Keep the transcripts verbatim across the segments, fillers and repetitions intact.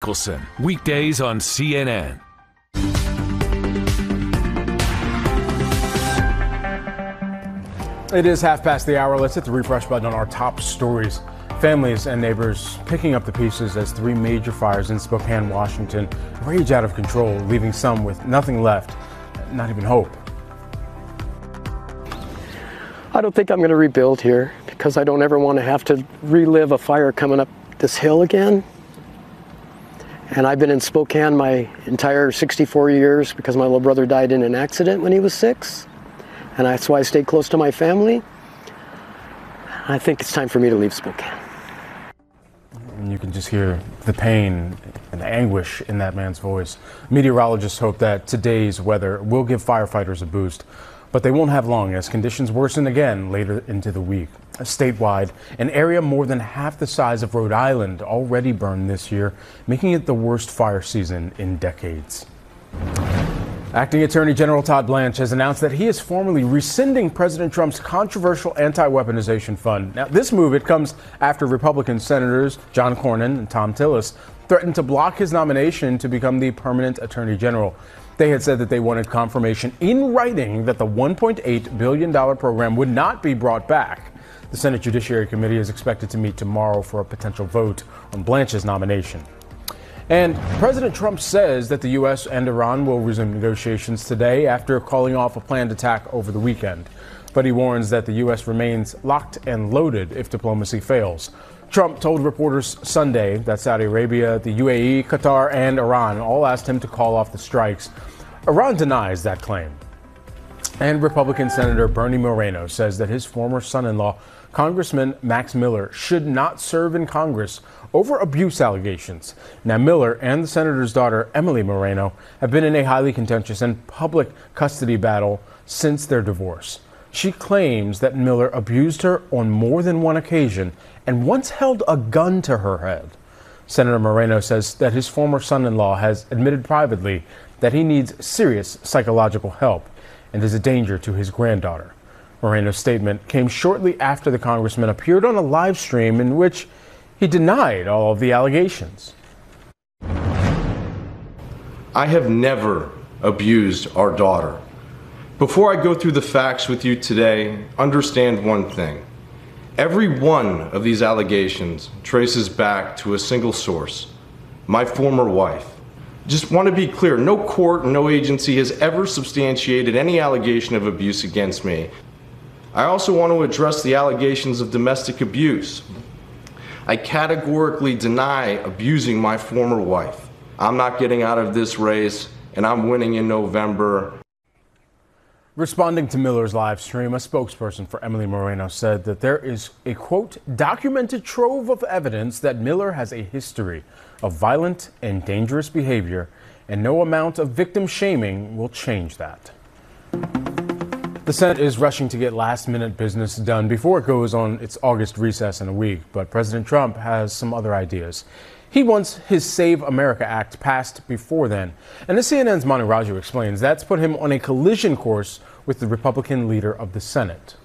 Nicholson, weekdays on C N N. It is half past the hour. Let's hit the refresh button on our top stories. Families and neighbors picking up the pieces as three major fires in Spokane, Washington rage out of control, leaving some with nothing left, not even hope. I don't think I'm going to rebuild here because I don't ever want to have to relive a fire coming up this hill again. And I've been in Spokane my entire sixty-four years because my little brother died in an accident when he was six. And that's why I stayed close to my family. I think it's time for me to leave Spokane. And you can just hear the pain and the anguish in that man's voice. Meteorologists hope that today's weather will give firefighters a boost, but they won't have long as conditions worsen again later into the week. Statewide, an area more than half the size of Rhode Island already burned this year, making it the worst fire season in decades. Acting Attorney General Todd Blanche has announced that he is formally rescinding President Trump's controversial anti-weaponization fund. Now, this move, it comes after Republican Senators John Cornyn and Thom Tillis threatened to block his nomination to become the permanent Attorney General. They had said that they wanted confirmation in writing that the one point eight billion dollars program would not be brought back. The Senate Judiciary Committee is expected to meet tomorrow for a potential vote on Blanche's nomination. And President Trump says that the U S and Iran will resume negotiations today after calling off a planned attack over the weekend. But he warns that the U S remains locked and loaded if diplomacy fails. Trump told reporters Sunday that Saudi Arabia, the U A E, Qatar, and Iran all asked him to call off the strikes. Iran denies that claim. And Republican Senator Bernie Moreno says that his former son-in-law, Congressman Max Miller, should not serve in Congress over abuse allegations. Now, Miller and the senator's daughter, Emily Moreno, have been in a highly contentious and public custody battle since their divorce. She claims that Miller abused her on more than one occasion and once held a gun to her head. Senator Moreno says that his former son-in-law has admitted privately that he needs serious psychological help and is a danger to his granddaughter. Moreno's statement came shortly after the congressman appeared on a live stream in which he denied all of the allegations. I have never abused our daughter. Before I go through the facts with you today, understand one thing. Every one of these allegations traces back to a single source, my former wife. Just want to be clear, no court, no agency has ever substantiated any allegation of abuse against me. I also want to address the allegations of domestic abuse. I categorically deny abusing my former wife. I'm not getting out of this race, and I'm winning in November. Responding to Miller's live stream, a spokesperson for Emily Moreno said that there is a, quote, documented trove of evidence that Miller has a history of violent and dangerous behavior, and no amount of victim shaming will change that. The Senate is rushing to get last-minute business done before it goes on its August recess in a week, but President Trump has some other ideas. He wants his Save America Act passed before then. And as C N N's Manu Raju explains, that's put him on a collision course with the Republican leader of the Senate.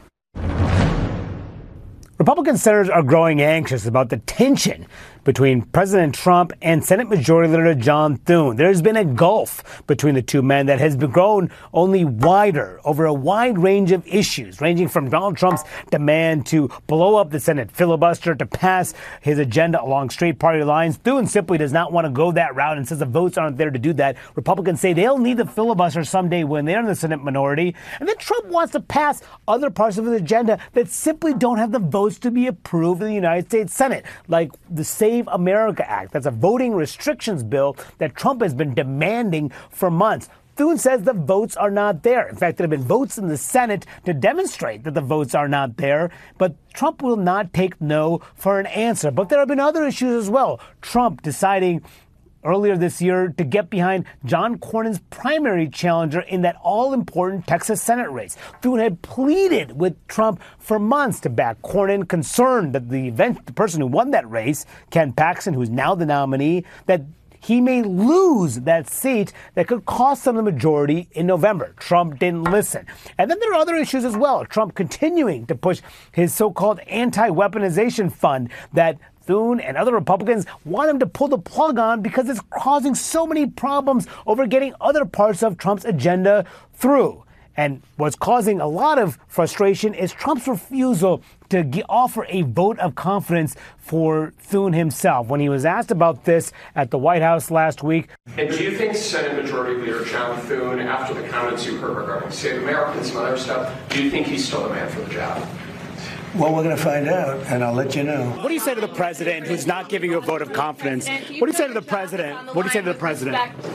Republican senators are growing anxious about the tension between President Trump and Senate Majority Leader John Thune. There's been a gulf between the two men that has grown only wider over a wide range of issues, ranging from Donald Trump's demand to blow up the Senate filibuster to pass his agenda along straight party lines. Thune simply does not want to go that route and says the votes aren't there to do that. Republicans say they'll need the filibuster someday when they're in the Senate minority. And then Trump wants to pass other parts of his agenda that simply don't have the votes to be approved in the United States Senate, like the Save America Act. That's a voting restrictions bill that Trump has been demanding for months. Thune says the votes are not there. In fact, there have been votes in the Senate to demonstrate that the votes are not there, but Trump will not take no for an answer. But there have been other issues as well. Trump deciding earlier this year to get behind John Cornyn's primary challenger in that all-important Texas Senate race. Thune had pleaded with Trump for months to back Cornyn, concerned that the event, the person who won that race, Ken Paxton, who's now the nominee, that he may lose that seat that could cost him the majority in November. Trump didn't listen. And then there are other issues as well. Trump continuing to push his so-called anti-weaponization fund that Thune and other Republicans want him to pull the plug on because it's causing so many problems over getting other parts of Trump's agenda through. And what's causing a lot of frustration is Trump's refusal to g- offer a vote of confidence for Thune himself. When he was asked about this at the White House last week. And do you think Senate Majority Leader John Thune, after the comments you heard regarding Save Americans and other stuff, do you think he's still the man for the job? Well, we're going to find out, and I'll let you know. What do you say to the president who's not giving you a vote of confidence? What do you say to the president? What do you say to the president?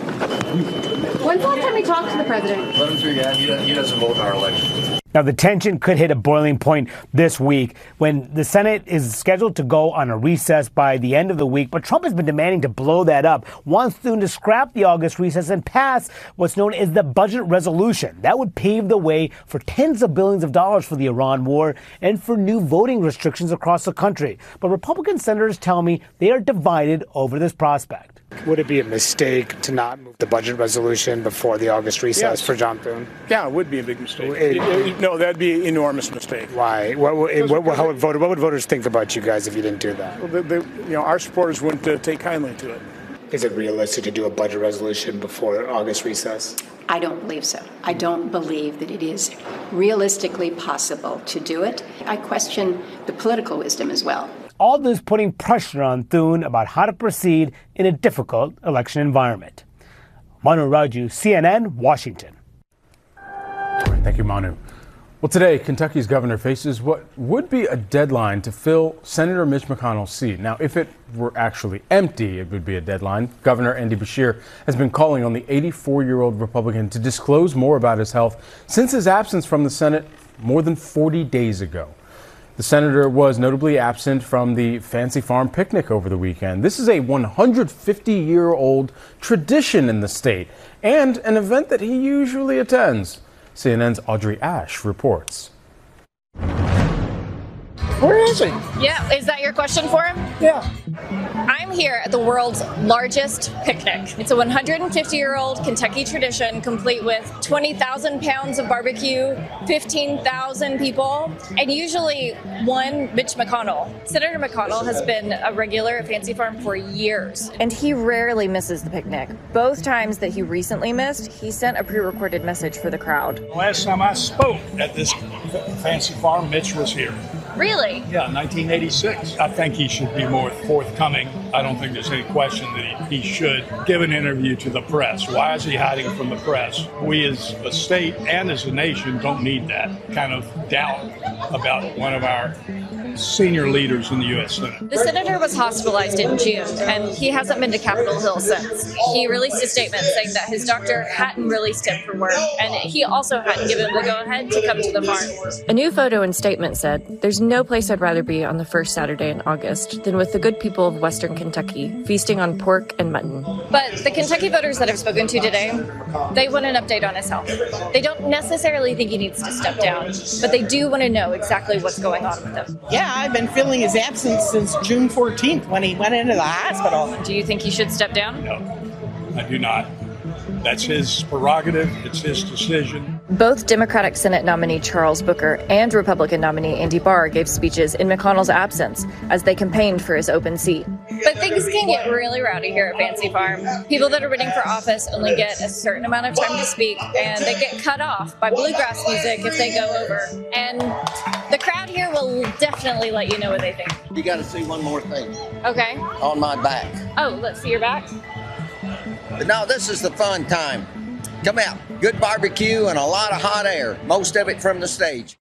When's the last time we talked to the president? Let him through, yeah. He doesn't vote in our election. Now, the tension could hit a boiling point this week when the Senate is scheduled to go on a recess by the end of the week. But Trump has been demanding to blow that up, wants Thune to scrap the August recess and pass what's known as the budget resolution. That would pave the way for tens of billions of dollars for the Iran war and for new voting restrictions across the country. But Republican senators tell me they are divided over this prospect. Would it be a mistake to not move the budget resolution before the August recess yes. for John Thune? Yeah, it would be a big mistake. It, it, no, that'd be an enormous mistake. Why? What, what, what, what, how would voter, what would voters think about you guys if you didn't do that? Well, they, they, you know, our supporters wouldn't uh, take kindly to it. Is it realistic to do a budget resolution before August recess? I don't believe so. I don't believe that it is realistically possible to do it. I question the political wisdom as well. All this putting pressure on Thune about how to proceed in a difficult election environment. Manu Raju, C N N, Washington. All right, thank you, Manu. Well, today, Kentucky's governor faces what would be a deadline to fill Senator Mitch McConnell's seat. Now, if it were actually empty, it would be a deadline. Governor Andy Beshear has been calling on the eighty-four-year-old Republican to disclose more about his health since his absence from the Senate more than forty days ago. The senator was notably absent from the Fancy Farm picnic over the weekend. This is a one hundred fifty-year-old tradition in the state and an event that he usually attends. C N N's Audrey Ashe reports. Where is he? Yeah, is that your question for him? Yeah. I'm here at the world's largest picnic. It's a one hundred fifty-year-old Kentucky tradition, complete with twenty thousand pounds of barbecue, fifteen thousand people, and usually one Mitch McConnell. Senator McConnell has been a regular at Fancy Farm for years. And he rarely misses the picnic. Both times that he recently missed, he sent a pre-recorded message for the crowd. Last time I spoke at this Fancy Farm, Mitch was here. Really? Yeah, nineteen eighty-six. I think he should be more forthcoming. I don't think there's any question that he, he should give an interview to the press. Why is he hiding from the press? We as a state and as a nation don't need that kind of doubt about one of our senior leaders in the U S Senate. The senator was hospitalized in June, and he hasn't been to Capitol Hill since. He released a statement saying that his doctor hadn't released him from work, and he also hadn't given the go-ahead to come to the farm. A new photo and statement said, "There's no place I'd rather be on the first Saturday in August than with the good people of Western Kentucky, feasting on pork and mutton." But the Kentucky voters that I've spoken to today, they want an update on his health. They don't necessarily think he needs to step down, but they do want to know exactly what's going on with him. Yeah, I've been feeling his absence since June fourteenth when he went into the hospital. Do you think he should step down? No, I do not. That's his prerogative. It's his decision. Both Democratic Senate nominee Charles Booker and Republican nominee Andy Barr gave speeches in McConnell's absence as they campaigned for his open seat. But things can get really rowdy here at Fancy Farm. People that are running for office only get a certain amount of time to speak, and they get cut off by bluegrass music if they go over. And the crowd here will definitely let you know what they think. You got to see one more thing. Okay. On my back. Oh, let's see your back. But no, this is the fun time. Come out. Good barbecue and a lot of hot air. Most of it from the stage.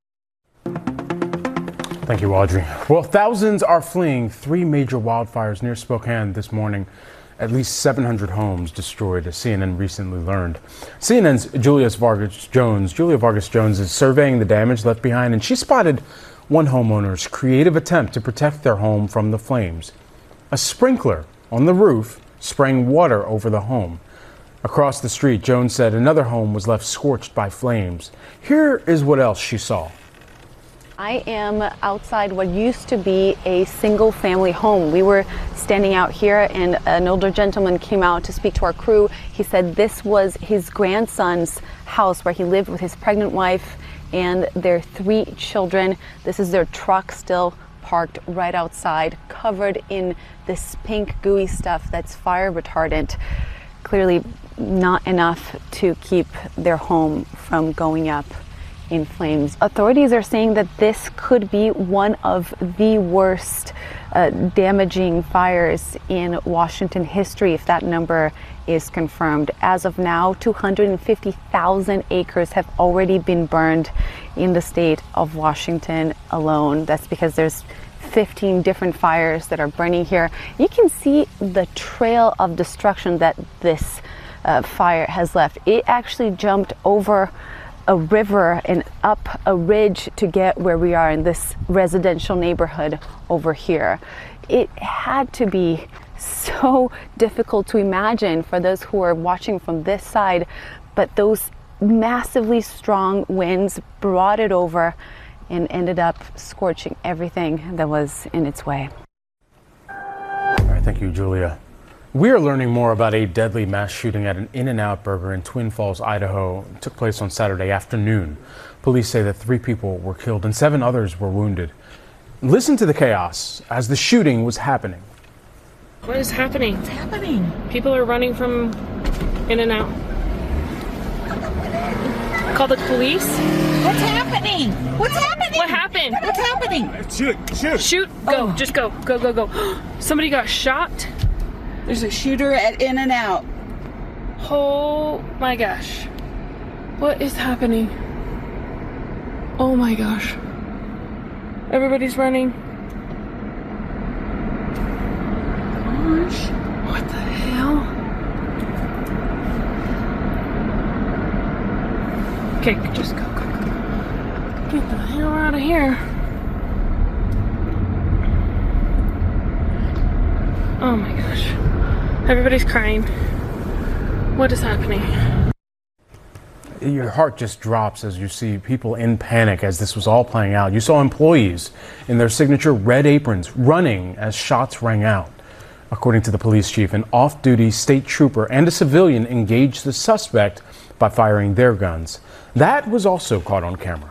Thank you, Audrey. Well, thousands are fleeing three major wildfires near Spokane this morning. At least seven hundred homes destroyed, as C N N recently learned. C N N's Julia Vargas Jones, Julia Vargas Jones is surveying the damage left behind, and she spotted one homeowner's creative attempt to protect their home from the flames. A sprinkler on the roof spraying water over the home. Across the street, Jones said another home was left scorched by flames. Here is what else she saw. I am outside what used to be a single family home. We were standing out here and an older gentleman came out to speak to our crew. He said this was his grandson's house where he lived with his pregnant wife and their three children. This is their truck still parked right outside, covered in this pink gooey stuff that's fire retardant. Clearly not enough to keep their home from going up in flames. Authorities are saying that this could be one of the worst uh, damaging fires in Washington history if that number is confirmed. As of now, two hundred fifty thousand acres have already been burned in the state of Washington alone. That's because there's fifteen different fires that are burning here. You can see the trail of destruction that this uh, fire has left. It actually jumped over a river and up a ridge to get where we are in this residential neighborhood over here. It had to be so difficult to imagine for those who are watching from this side, but those massively strong winds brought it over and ended up scorching everything that was in its way. All right, thank you, Julia. We are learning more about a deadly mass shooting at an In-N-Out Burger in Twin Falls, Idaho. It took place on Saturday afternoon. Police say that three people were killed and seven others were wounded. Listen to the chaos as the shooting was happening. What is happening? What's happening? People are running from In-N-Out. Call the police? What's happening? What's happening? What happened? What's happening? Shoot, shoot. Shoot, go, oh. Just go, go, go, go. Somebody got shot. There's a shooter at In-N-Out. Oh my gosh. What is happening? Oh my gosh. Everybody's running. Gosh. What the hell? Okay, just go, go, go. Get the hell out of here. Oh my gosh. Everybody's crying. What is happening? Your heart just drops as you see people in panic as this was all playing out. You saw employees in their signature red aprons running as shots rang out. According to the police chief, an off-duty state trooper and a civilian engaged the suspect by firing their guns. That was also caught on camera.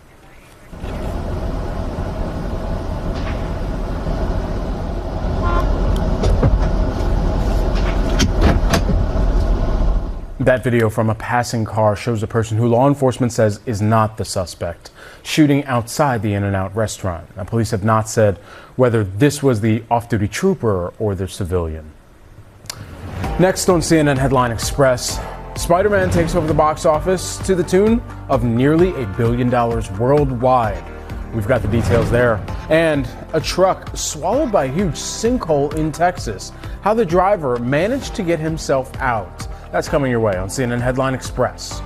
That video from a passing car shows a person who law enforcement says is not the suspect, shooting outside the In-N-Out restaurant. Now, police have not said whether this was the off-duty trooper or the civilian. Next on C N N Headline Express, Spider-Man takes over the box office to the tune of nearly a billion dollars worldwide. We've got the details there. And a truck swallowed by a huge sinkhole in Texas. How the driver managed to get himself out. That's coming your way on C N N Headline Express.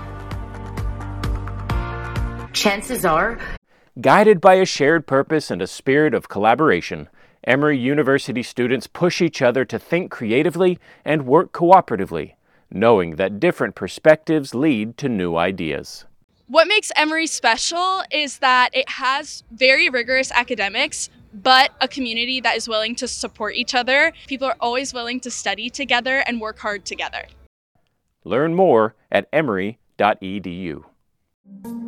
Chances are, guided by a shared purpose and a spirit of collaboration, Emory University students push each other to think creatively and work cooperatively, knowing that different perspectives lead to new ideas. What makes Emory special is that it has very rigorous academics, but a community that is willing to support each other. People are always willing to study together and work hard together. Learn more at emory dot e d u.